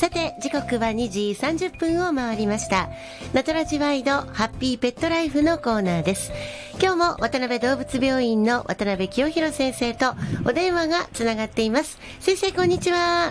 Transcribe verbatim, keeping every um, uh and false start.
さて時刻はにじさんじゅっぷんを回りました。ナトラジワイドハッピーペットライフのコーナーです。今日も渡辺動物病院の渡辺清弘先生とお電話がつながっています。先生こんにちは。